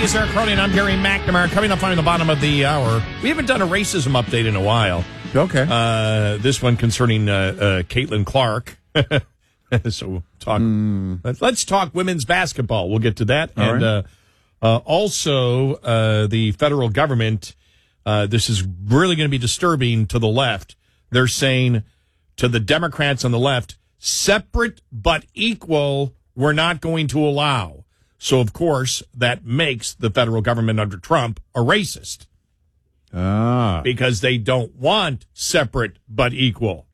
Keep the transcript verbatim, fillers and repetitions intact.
is Eric Crowley, and I'm Gary McNamara. Coming up on the bottom of the hour, we haven't done a racism update in a while. Okay. Uh, this one concerning uh, uh, Caitlin Clark. so we'll talk. Mm. Let's, let's talk women's basketball. We'll get to that. All and right. uh, uh, also, uh, the federal government, uh, this is really going to be disturbing to the left. They're saying to the Democrats on the left, separate but equal, we're not going to allow. So, of course, that makes the federal government under Trump a racist. Ah. Because they don't want separate but equal.